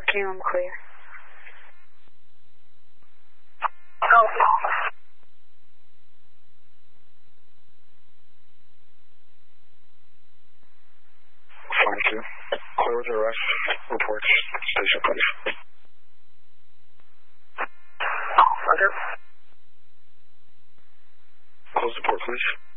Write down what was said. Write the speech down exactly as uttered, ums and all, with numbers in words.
Okay, I'm clear. Fine, two. Clear with your arrest. Report station, please. Roger. Close the port, please.